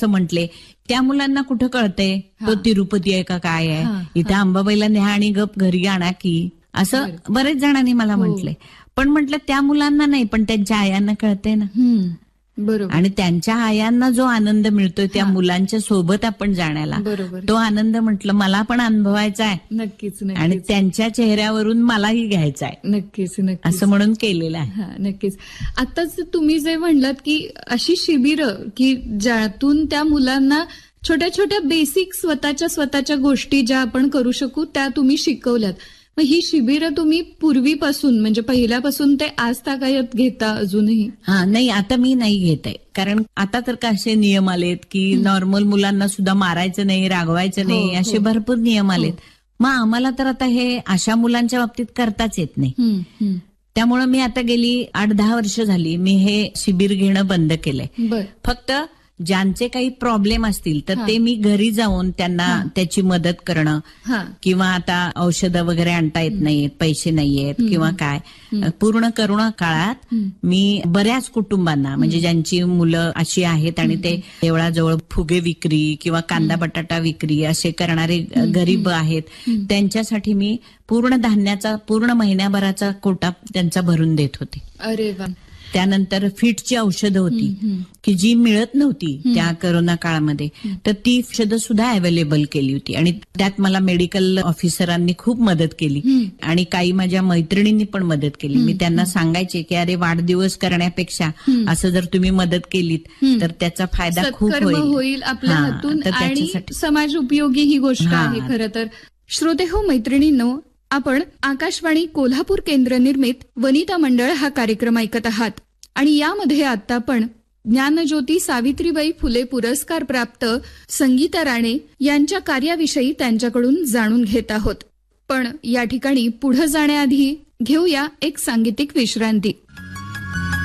असं म्हटले, त्या मुलांना कुठं कळतंय तो तिरुपती आहे का काय आहे, इथे अंबाबाईला न्या आणि गप घरी आणा की, असं बरेच जणांनी मला म्हटले. पण म्हटलं त्या मुलांना नाही, पण त्यांच्या आयांना कळतंय ना. बरोबर. आणि त्यांच्या आयांना जो आनंद मिळतोय त्या मुलांच्या सोबत आपण जाण्याला, तो आनंद म्हटलं मला पण अनुभवायचा आहे. नक्कीच. आणि त्यांच्या चेहऱ्यावरून मलाही घ्यायचा आहे. नक्कीच. असं म्हणून केलेलं आहे. नक्कीच. आताच तुम्ही जे म्हणलात की अशी शिबिरं की ज्यातून त्या मुलांना छोट्या छोट्या बेसिक स्वतःच्या गोष्टी ज्या आपण करू शकू त्या तुम्ही शिकवल्यात. मग ही शिबिरं तुम्ही पूर्वीपासून म्हणजे पहिल्यापासून ते आज तागायत घेता अजूनही? नाही, आता मी नाही घेत आहे. कारण आता तर कसे नियम आलेत की नॉर्मल मुलांना सुद्धा मारायचं नाही, रागवायचं नाही, असे भरपूर नियम आलेत. मग आम्हाला तर आता हे अशा मुलांच्या बाबतीत करताच येत नाही. त्यामुळे मी आता गेली 8-10 वर्ष झाली मी हे शिबिर घेणं बंद केलंय. फक्त ज्यांचे काही प्रॉब्लेम असतील तर ते मी घरी जाऊन त्यांना त्याची मदत करणं, किंवा आता औषधं वगैरे आणता येत नाहीत, पैसे नाहीयेत किंवा काय, पूर्ण करोना काळात मी बऱ्याच कुटुंबांना म्हणजे ज्यांची मुलं अशी आहेत आणि ते देवळाजवळ फुगे विक्री किंवा कांदा बटाटा विक्री असे करणारे गरीब आहेत, त्यांच्यासाठी मी पूर्ण धान्याचा पूर्ण महिन्याभराचा कोटा त्यांचा भरून देत होते. अरे वा. त्यानंतर फिटची औषधं होती की जी मिळत नव्हती त्या करोना काळामध्ये, तर ती औषधं सुद्धा अवेलेबल केली होती. आणि त्यात मला मेडिकल ऑफिसरांनी खूप मदत केली आणि काही माझ्या मैत्रिणींनी पण मदत केली. मी त्यांना सांगायचे की अरे वाढदिवस करण्यापेक्षा असं जर तुम्ही मदत केलीत तर त्याचा फायदा खूप होईल आपल्या हातून आणि समाज उपयोगी ही गोष्ट आहे खरं तर. श्रोते हो, मैत्रिणींनो, आपण आकाशवाणी कोल्हापूर केंद्र निर्मित वनिता मंडळ हा कार्यक्रम ऐकत आहात आणि यामध्ये आता आपण ज्ञानज्योती सावित्रीबाई फुले पुरस्कार प्राप्त संगीता राणे यांच्या कार्याविषयी त्यांच्याकडून जाणून घेत आहोत. पण या ठिकाणी पुढे जाण्याआधी घेऊया एक सांगीतिक विश्रांती.